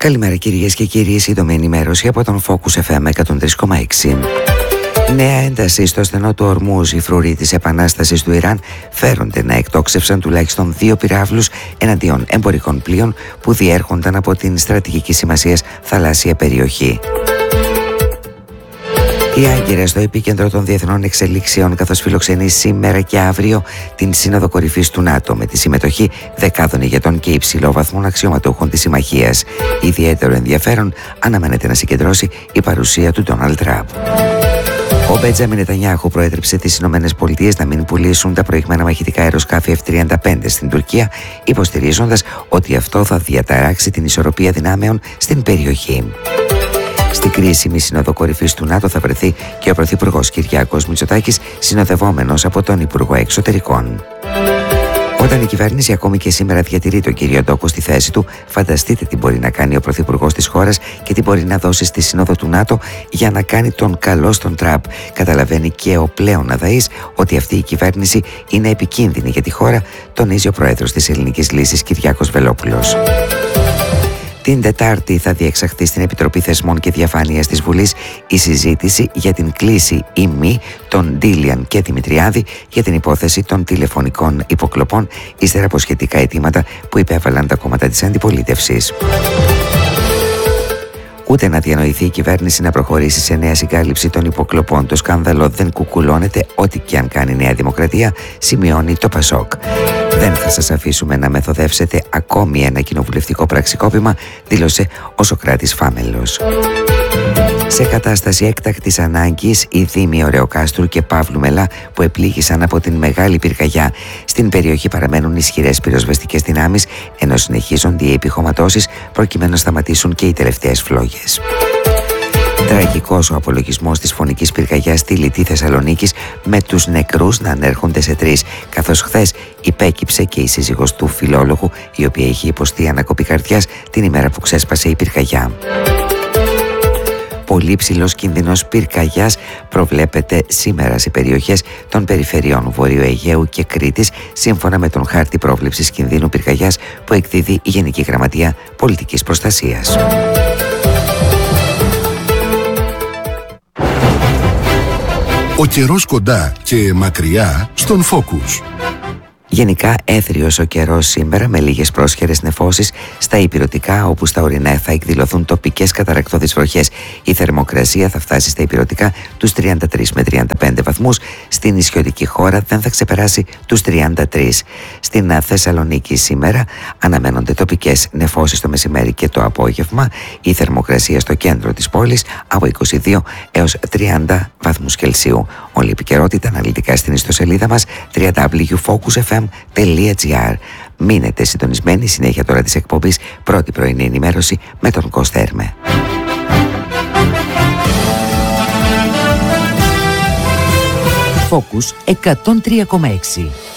Καλημέρα κυρίες και κύριοι, σύντομη ενημέρωση από τον Focus FM 103,6. Νέα ένταση στο στενό του Ορμούζ. Οι φρουροί της Επανάστασης του Ιράν φέρονται να εκτόξευσαν τουλάχιστον 2 πυράβλους εναντίον εμπορικών πλοίων που διέρχονταν από την στρατηγική σημασίας θαλάσσια περιοχή. Η Άγκυρα στο επίκεντρο των διεθνών εξελίξεων, καθώς φιλοξενεί σήμερα και αύριο την Σύνοδο Κορυφής του ΝΑΤΟ με τη συμμετοχή δεκάδων ηγετών και υψηλόβαθμων αξιωματούχων της συμμαχίας. Ιδιαίτερο ενδιαφέρον αναμένεται να συγκεντρώσει η παρουσία του Ντόναλντ Τραμπ. Ο Μπέντζαμιν Νετανιάχου προέτρεψε τις ΗΠΑ να μην πουλήσουν τα προηγμένα μαχητικά αεροσκάφη F-35 στην Τουρκία, υποστηρίζοντας ότι αυτό θα διαταράξει την ισορροπία δυνάμεων στην περιοχή. Στην κρίσιμη Σύνοδο Κορυφής του ΝΑΤΟ θα βρεθεί και ο Πρωθυπουργός Κυριάκος Μητσοτάκης, συνοδευόμενος από τον Υπουργό Εξωτερικών. Όταν η κυβέρνηση ακόμη και σήμερα διατηρεί τον κύριο Ντόκο στη θέση του, φανταστείτε τι μπορεί να κάνει ο Πρωθυπουργός της χώρας και τι μπορεί να δώσει στη Σύνοδο του ΝΑΤΟ για να κάνει τον καλό στον Τραμπ. Καταλαβαίνει και ο πλέον αδαής ότι αυτή η κυβέρνηση είναι επικίνδυνη για τη χώρα, τονίζει ο πρόεδρος της Ελληνικής Λύσης Κυριάκος Βελόπουλος. Την Τετάρτη θα διεξαχθεί στην Επιτροπή Θεσμών και Διαφάνειας της Βουλής η συζήτηση για την κλίση ή μη των Ντίλιαν και Δημητριάδη για την υπόθεση των τηλεφωνικών υποκλοπών, ύστερα από σχετικά αιτήματα που υπέβαλαν τα κόμματα της αντιπολίτευσης. Ούτε να διανοηθεί η κυβέρνηση να προχωρήσει σε νέα συγκάλυψη των υποκλοπών. Το σκάνδαλο δεν κουκουλώνεται, ό,τι και αν κάνει η Νέα Δημοκρατία, σημειώνει το Πασόκ. Δεν θα σας αφήσουμε να μεθοδεύσετε ακόμη ένα κοινοβουλευτικό πραξικόπημα, δήλωσε ο Σωκράτης Φάμελος. Σε κατάσταση έκτακτης ανάγκης, οι δήμοι Ωρεοκάστρου και Παύλου Μελά που επλήγησαν από την μεγάλη πυρκαγιά στην περιοχή παραμένουν ισχυρές πυροσβεστικές δυνάμεις, ενώ συνεχίζονται οι επιχωματώσεις προκειμένου να σταματήσουν και οι τελευταίες φλόγες. Τραγικός ο απολογισμός της φωνικής πυρκαγιάς στη Λιτή Θεσσαλονίκης, με τους νεκρούς να ανέρχονται σε 3, καθώς χθες υπέκυψε και η σύζυγος του φιλόλογου, η οποία είχε υποστεί ανακοπή καρδιάς την ημέρα που ξέσπασε η πυρκαγιά. Πολύ ψηλός κίνδυνος πυρκαγιάς προβλέπεται σήμερα σε περιοχές των περιφερειών Βορείου Αιγαίου και Κρήτης, σύμφωνα με τον χάρτη πρόβλεψης κινδύνου πυρκαγιάς που εκδίδει η Γενική Γραμματεία Πολιτικής Προστασίας. Ο καιρός κοντά και μακριά στον Focus. Γενικά έθριος ο καιρός σήμερα, με λίγες πρόσχερες νεφώσεις στα ηπειρωτικά, όπου στα ορεινά θα εκδηλωθούν τοπικές καταρρακτώδεις βροχές. Η θερμοκρασία θα φτάσει στα ηπειρωτικά τους 33 με 35 βαθμούς. Στην νησιωτική χώρα δεν θα ξεπεράσει τους 33. Στην Θεσσαλονίκη σήμερα αναμένονται τοπικές νεφώσεις το μεσημέρι και το απόγευμα. Η θερμοκρασία στο κέντρο της πόλης από 22 έως 30 βαθμούς Κελσίου. Όλη η επικαιρότητα αναλυτικά στην ιστοσελίδα μας www.focusfm.gr. Μείνετε συντονισμένοι, συνέχεια τώρα της εκπομπής πρώτη πρωινή ενημέρωση με τον Κώστα Έρμε. Focus 103,6.